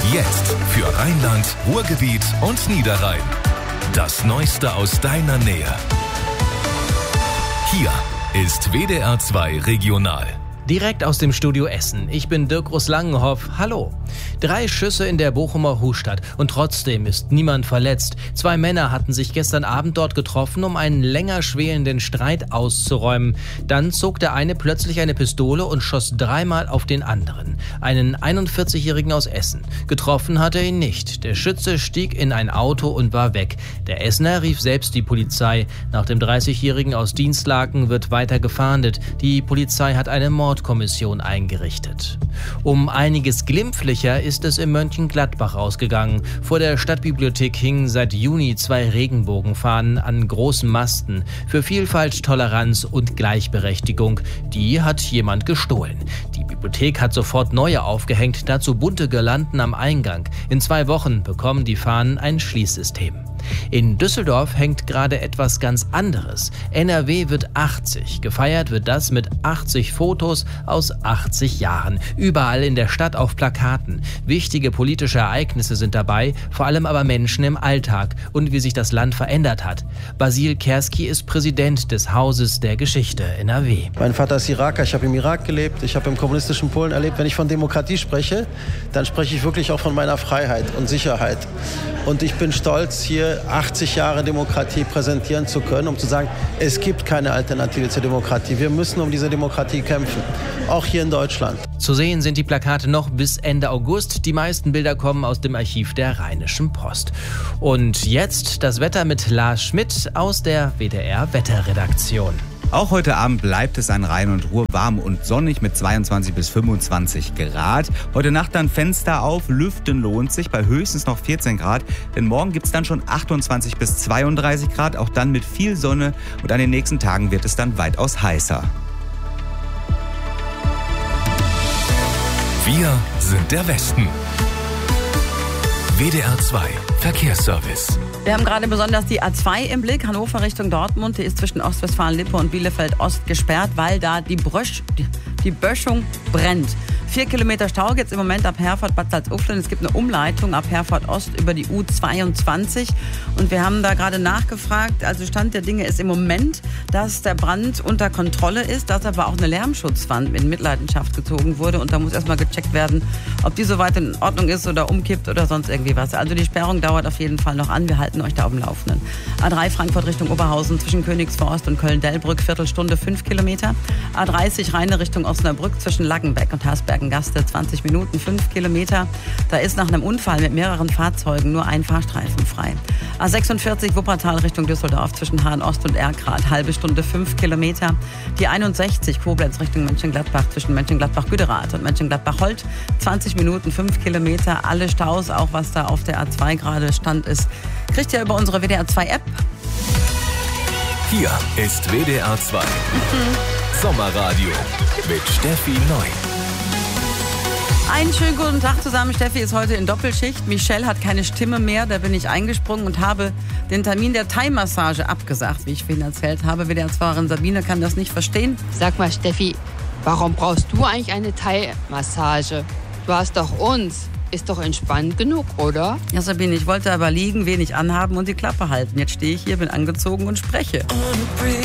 Jetzt für Rheinland, Ruhrgebiet und Niederrhein. Das Neueste aus deiner Nähe. Hier ist WDR 2 Regional. Direkt aus dem Studio Essen. Ich bin Dirk Groß-Langenhoff. Hallo. 3 Schüsse in der Bochumer Hustadt und trotzdem ist niemand verletzt. 2 Männer hatten sich gestern Abend dort getroffen, um einen länger schwelenden Streit auszuräumen. Dann zog der eine plötzlich eine Pistole und schoss 3-mal auf den anderen. Einen 41-Jährigen aus Essen. Getroffen hat er ihn nicht. Der Schütze stieg in ein Auto und war weg. Der Essener rief selbst die Polizei. Nach dem 30-Jährigen aus Dienstlaken wird weiter gefahndet. Die Polizei hat eine Mordkommission eingerichtet. Um einiges glimpflicher ist es in Mönchengladbach ausgegangen. Vor der Stadtbibliothek hingen seit Juni 2 Regenbogenfahnen an großen Masten für Vielfalt, Toleranz und Gleichberechtigung. Die hat jemand gestohlen. Die Bibliothek hat sofort neue aufgehängt, dazu bunte Girlanden am Eingang. In 2 Wochen bekommen die Fahnen ein Schließsystem. In Düsseldorf hängt gerade etwas ganz anderes. NRW wird 80. Gefeiert wird das mit 80 Fotos aus 80 Jahren. Überall in der Stadt auf Plakaten. Wichtige politische Ereignisse sind dabei, vor allem aber Menschen im Alltag und wie sich das Land verändert hat. Basil Kerski ist Präsident des Hauses der Geschichte NRW. Mein Vater ist Iraker, ich habe im Irak gelebt, ich habe im kommunistischen Polen erlebt. Wenn ich von Demokratie spreche, dann spreche ich wirklich auch von meiner Freiheit und Sicherheit. Und ich bin stolz, hier 80 Jahre Demokratie präsentieren zu können, um zu sagen, es gibt keine Alternative zur Demokratie. Wir müssen um diese Demokratie kämpfen, auch hier in Deutschland. Zu sehen sind die Plakate noch bis Ende August. Die meisten Bilder kommen aus dem Archiv der Rheinischen Post. Und jetzt das Wetter mit Lars Schmidt aus der WDR-Wetterredaktion. Auch heute Abend bleibt es an Rhein und Ruhr warm und sonnig mit 22 bis 25 Grad. Heute Nacht dann Fenster auf, lüften lohnt sich bei höchstens noch 14 Grad. Denn morgen gibt es dann schon 28 bis 32 Grad, auch dann mit viel Sonne. Und an den nächsten Tagen wird es dann weitaus heißer. Wir sind der Westen. WDR 2 Verkehrsservice. Wir haben gerade besonders die A2 im Blick. Hannover Richtung Dortmund. Die ist zwischen Ostwestfalen-Lippe und Bielefeld-Ost gesperrt, weil da die Böschung brennt. 4 Kilometer Stau gibt es im Moment ab Herford-Bad Salzuflen. Es gibt eine Umleitung ab Herford-Ost über die U22. Und wir haben da gerade nachgefragt. Also Stand der Dinge ist im Moment, dass der Brand unter Kontrolle ist, dass aber auch eine Lärmschutzwand in Mitleidenschaft gezogen wurde. Und da muss erstmal gecheckt werden, ob die soweit in Ordnung ist oder umkippt oder sonst irgendwie was. Also die Sperrung dauert auf jeden Fall noch an. Wir halten euch da auf dem Laufenden. A3 Frankfurt Richtung Oberhausen zwischen Königsforst und Köln-Delbrück, Viertelstunde 5 Kilometer. A30 Rheine Richtung Osnabrück zwischen Laggenbeck und Hersbergen-Gaste 20 Minuten, 5 Kilometer. Da ist nach einem Unfall mit mehreren Fahrzeugen nur ein Fahrstreifen frei. A46 Wuppertal Richtung Düsseldorf zwischen Hahn-Ost und Erkrath, halbe Stunde 5 Kilometer. Die 61 Koblenz Richtung Mönchengladbach zwischen Mönchengladbach-Güderath und Mönchengladbach-Holt, 20 Minuten, 5 Kilometer. Alle Staus, auch was da auf der A2 gerade Stand ist, kriegt ihr über unsere WDR 2 App. Hier ist WDR 2 Sommerradio mit Steffi Neu. Einen schönen guten Tag zusammen. Steffi ist heute in Doppelschicht. Michelle hat keine Stimme mehr. Da bin ich eingesprungen und habe den Termin der Thai-Massage abgesagt, wie ich vorhin erzählt habe. WDR-Fahrerin Sabine kann das nicht verstehen. Sag mal, Steffi, warum brauchst du eigentlich eine Thai-Massage? Du hast doch uns. Ist doch entspannt genug, oder? Ja, Sabine, ich wollte aber liegen, wenig anhaben und die Klappe halten. Jetzt stehe ich hier, bin angezogen und spreche.